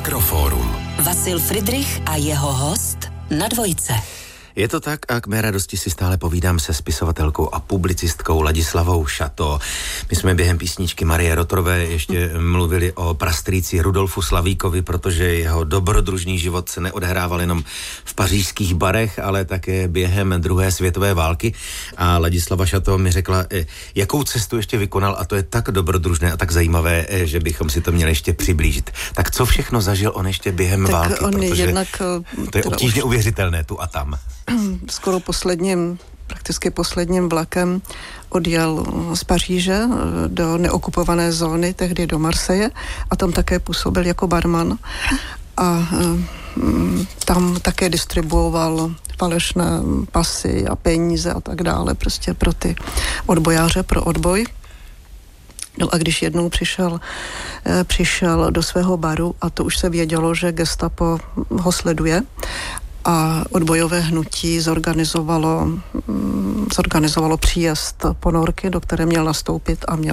Mikrofórum. Vasil Fridrich a jeho host na Dvojce. Je to tak a k mé radosti si stále povídám se spisovatelkou a publicistkou Ladislavou Šato. My jsme během písničky Marie Rotrové ještě mluvili o prastrýci Rudolfu Slavíkovi, protože jeho dobrodružný život se neodehrával jenom v pařížských barech, ale také během druhé světové války. A Ladislava Šato mi řekla, jakou cestu ještě vykonal, a to je tak dobrodružné a tak zajímavé, že bychom si to měli ještě přiblížit. Tak co všechno zažil on ještě během války? Protože jednak, to je obtížně uvěřitelné tu a tam. Skoro prakticky posledním vlakem odjel z Paříže do neokupované zóny, tehdy do Marseille, a tam také působil jako barman a tam také distribuoval falešné pasy a peníze a tak dále, prostě pro ty odbojáře, pro odboj. No a když jednou přišel do svého baru, a to už se vědělo, že gestapo ho sleduje, a odbojové hnutí zorganizovalo příjezd ponorky, do které měl nastoupit, a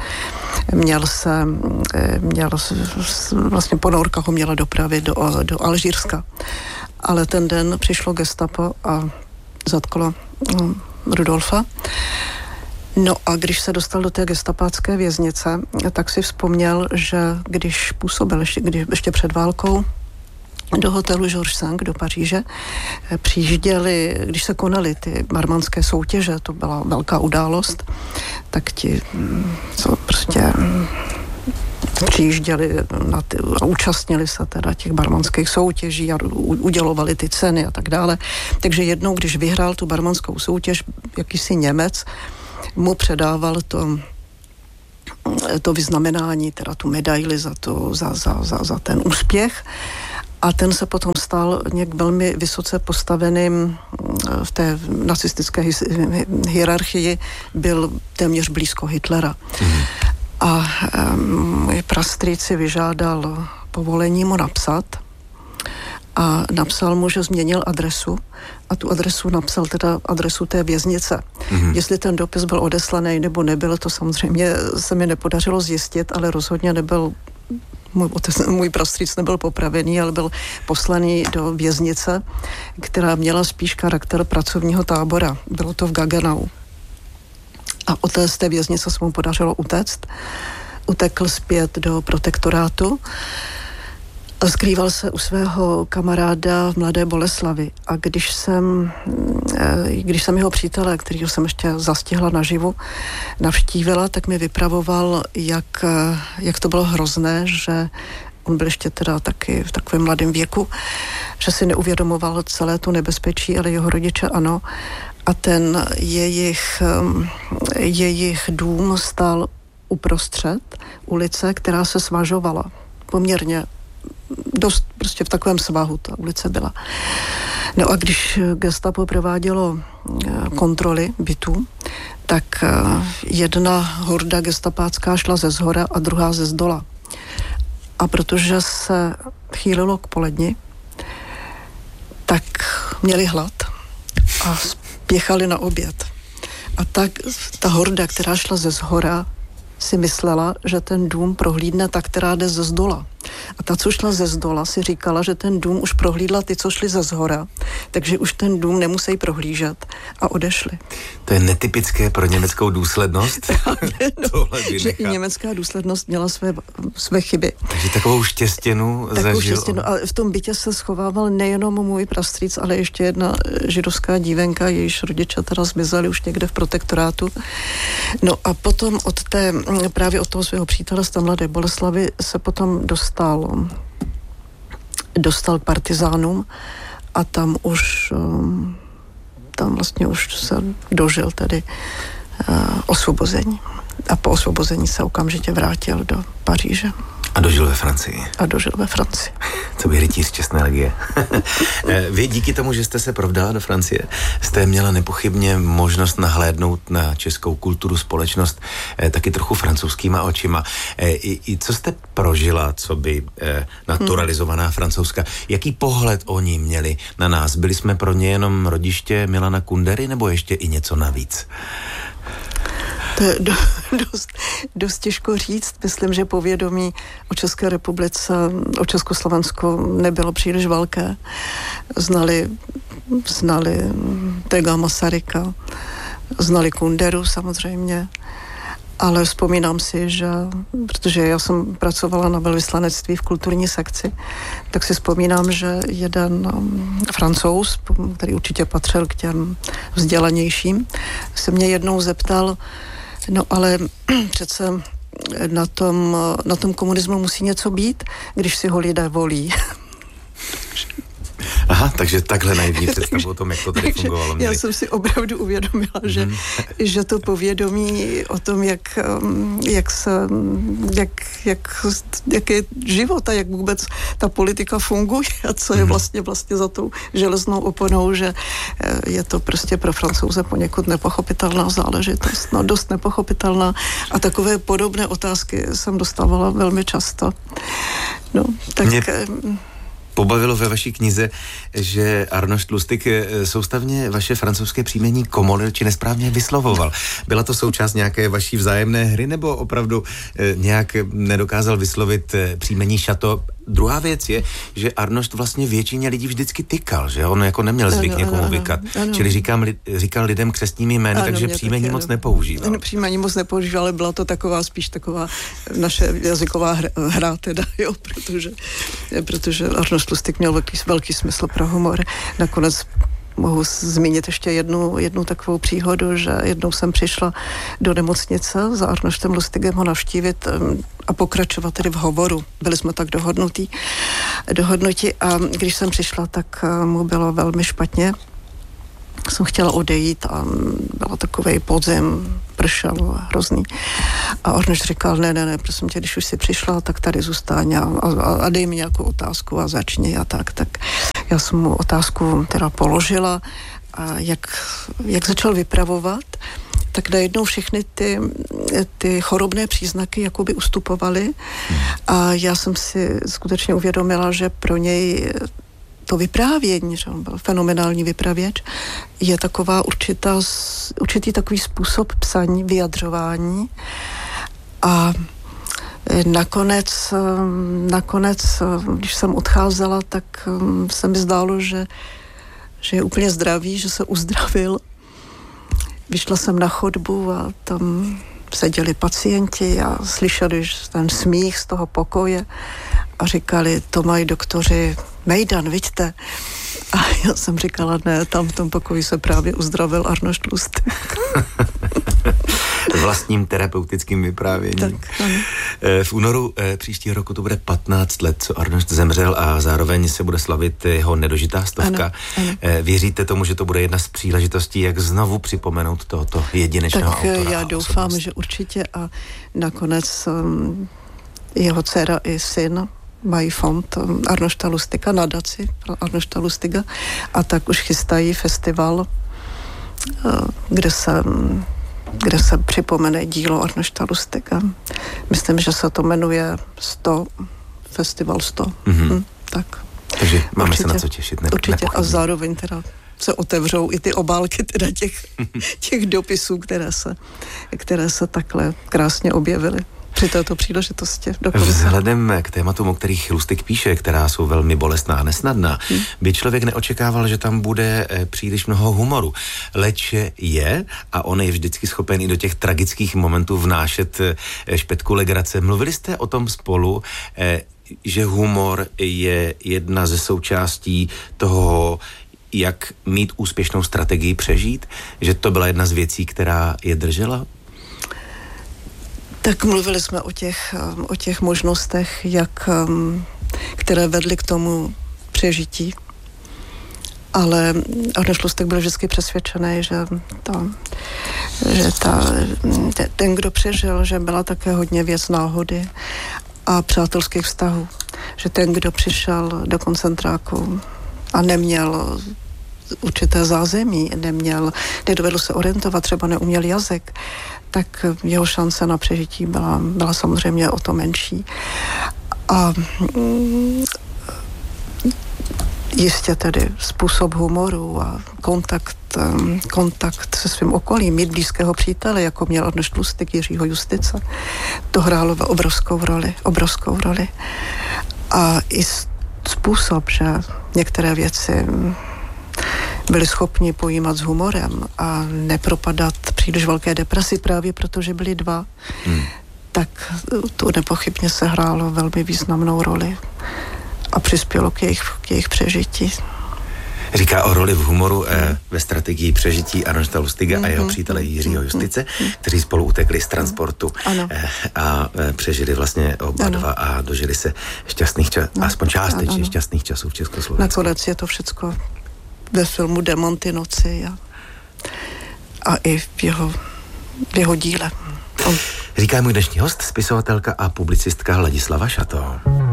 vlastně ponorka ho měla dopravit do Alžírska. Ale ten den přišlo gestapo a zatklo Rudolfa. No a když se dostal do té gestapácké věznice, tak si vzpomněl, že když působil ještě před válkou do hotelu Georges V do Paříže, přijížděli, když se konaly ty barmanské soutěže, to byla velká událost, tak ti, co prostě přijížděli a účastnili se teda těch barmanských soutěží a udělovali ty ceny a tak dále. Takže jednou, když vyhrál tu barmanskou soutěž, jakýsi Němec mu předával to vyznamenání, teda tu medaili za ten úspěch. A ten se potom stal nějak velmi vysoce postaveným v té nacistické hierarchii, byl téměř blízko Hitlera. A můj prastrýc si vyžádal povolení mu napsat a napsal mu, že změnil adresu, a tu adresu napsal teda adresu té věznice. Jestli ten dopis byl odeslaný nebo nebyl, to samozřejmě se mi nepodařilo zjistit, ale rozhodně nebyl můj prastrýc nebyl popravený, ale byl poslaný do věznice, která měla spíš charakter pracovního tábora. Bylo to v Gaggenau. A z té věznice se mu podařilo utéct. Utekl zpět do protektorátu a skrýval se u svého kamaráda v Mladé Boleslavi. A když jsem jeho přítele, kterýho jsem ještě zastihla naživu, navštívila, tak mi vypravoval, jak to bylo hrozné, že on byl ještě teda taky v takovém mladém věku, že si neuvědomoval celé to nebezpečí, ale jeho rodiče ano. A ten jejich dům stál uprostřed ulice, která se svažovala poměrně dost prostě v takovém svahu ta ulice byla. No a když gestapo provádělo kontroly bytů, tak jedna horda gestapácká šla ze zhora a druhá ze zdola. A protože se chýlilo k poledni, tak měli hlad a spěchali na oběd. A tak ta horda, která šla ze zhora, si myslela, že ten dům prohlídne ta, která jde ze zdola. A ta, co šla ze zdola, si říkala, že ten dům už prohlídla ty, co šli ze zhora, takže už ten dům nemusí prohlížet, a odešli. To je netypické pro německou důslednost. Že i německá důslednost měla své chyby. Takže takovou štěstěnu zažil. A v tom bytě se schovával nejenom můj prastrýc, ale ještě jedna židovská dívenka, jejíž rodiče teda zmizeli už někde v protektorátu. No a potom právě od toho svého přítele z té Mladé Boleslavy se potom dostal k partizánům a tam vlastně už se dožil tedy osvobození. A po osvobození se okamžitě vrátil do Paříže. A dožil ve Francii. Co by rytíř čestné legie. Vy díky tomu, že jste se provdala do Francie, jste měla nepochybně možnost nahlédnout na českou kulturu, společnost taky trochu francouzskýma očima. I co jste prožila, co by naturalizovaná Francouzska? Jaký pohled oni měli na nás? Byli jsme pro ně jenom rodiště Milana Kundery, nebo ještě i něco navíc? To je dost těžko říct. Myslím, že povědomí o České republice, o Československu nebylo příliš velké. Znali Tega Masaryka, znali Kunderu samozřejmě, ale vzpomínám si, že, protože já jsem pracovala na velvyslanectví v kulturní sekci, tak si vzpomínám, že jeden Francouz, který určitě patřil k těm vzdělanějším, se mě jednou zeptal, no ale přece na tom komunismu musí něco být, když si ho lidé volí. Aha, takže takhle naivní představu o tom, jak to tady fungovalo. Já jsem si opravdu uvědomila, že to povědomí o tom, jak je život a jak vůbec ta politika funguje a co je vlastně za tou železnou oponou, že je to prostě pro Francouze poněkud nepochopitelná záležitost. No, dost nepochopitelná a takové podobné otázky jsem dostávala velmi často. No, tak... Pobavilo ve vaší knize, že Arnošt Lustig soustavně vaše francouzské příjmení komolil či nesprávně vyslovoval. Byla to součást nějaké vaší vzájemné hry, nebo opravdu nějak nedokázal vyslovit příjmení Chateau? Druhá věc je, že Arnošt vlastně většině lidí vždycky tykal, že on jako neměl zvyk někomu vykat. Čili říkal lidem křestními jmény, takže příjmení moc nepoužíval. Příjmení moc nepoužíval, ale byla to spíš taková naše jazyková hra teda, jo, protože Arnošt Lustig měl velký smysl pro humor. Nakonec mohu zmínit ještě jednu takovou příhodu, že jednou jsem přišla do nemocnice za Arnoštem Lustigem ho navštívit a pokračovat tedy v hovoru. Byli jsme tak dohodnuti a když jsem přišla, tak mu bylo velmi špatně. Jsem chtěla odejít a byl takovej podzim, pršel hrozný. A Arnošt říkal, ne, prosím tě, když už jsi přišla, tak tady zůstaň a dej mi nějakou otázku a začni a tak. Tak já jsem mu otázku teda položila a jak začal vypravovat, tak najednou všechny ty chorobné příznaky jakoby ustupovaly a já jsem si skutečně uvědomila, že pro něj to vyprávění, že on byl fenomenální vypravěč, je taková určitý takový způsob psaní, vyjadřování a nakonec, když jsem odcházela, tak se mi zdálo, že je úplně zdravý, že se uzdravil. Vyšla jsem na chodbu a tam seděli pacienti a slyšeli ten smích z toho pokoje a říkali, to mají doktoři mejdan, vidíte? A já jsem říkala, ne, tam v tom pokoji se právě uzdravil Arnošt Lustig. Vlastním terapeutickým vyprávěním. V únoru příštího roku to bude 15 let, co Arnošt zemřel a zároveň se bude slavit jeho nedožitá 100. Ano. Věříte tomu, že to bude jedna z příležitostí, jak znovu připomenout tohoto jedinečného autora? Tak já doufám, že určitě a nakonec jeho dcera i syn mají fond Arnošta Lustiga, nadaci Arnošta Lustiga a tak už chystají festival, kde se připomene dílo Arnošta Lustiga. Myslím, že se to jmenuje Festival 100. Tak. Takže máme určitě, se na co těšit. Určitě a zároveň teda se otevřou i ty obálky teda těch dopisů, které se takhle krásně objevily při této příležitosti. Vzhledem k tématům, o kterých Lustig píše, která jsou velmi bolestná a nesnadná, by člověk neočekával, že tam bude příliš mnoho humoru. Leč je, a on je vždycky schopen i do těch tragických momentů vnášet špetku legrace. Mluvili jste o tom spolu, že humor je jedna ze součástí toho, jak mít úspěšnou strategii přežít? Že to byla jedna z věcí, která je držela? Tak mluvili jsme o těch možnostech, které vedly k tomu přežití. Ale Arnošt Lustig byl vždycky přesvědčený, že ten, kdo přežil, že byla také hodně věc náhody a přátelských vztahů. Že ten, kdo přišel do koncentráku a neměl určité zázemí, nedovedl se orientovat, třeba neuměl jazyk, tak jeho šance na přežití byla samozřejmě o to menší. A Jistě tedy způsob humoru a kontakt se svým okolím, mít blízkého přítele, jako měl Arnošt Lustig, Jiřího Justice. To hrálo obrovskou roli. A i způsob, že některé věci byli schopni pojímat s humorem a nepropadat příliš velké depresi právě protože byli dva, tak to nepochybně se hrálo velmi významnou roli a přispělo k jejich přežití. Říká o roli v humoru ve strategii přežití Arnošta Lustiga a jeho přítele Jiřího Justice, kteří spolu utekli z transportu a přežili vlastně oba dva a dožili se šťastných aspoň částečně šťastných časů v Československu. Nakonec je to všecko ve filmu Demonty noci a i v jeho díle. Říká můj dnešní host, spisovatelka a publicistka Ladislava Šató.